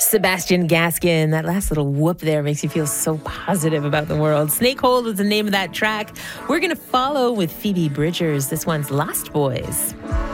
Sebastian Gaskin. That last little whoop there makes you feel so positive about the world. Snakehold is the name of that track. We're going to follow with Phoebe Bridgers. This one's Lost Boys.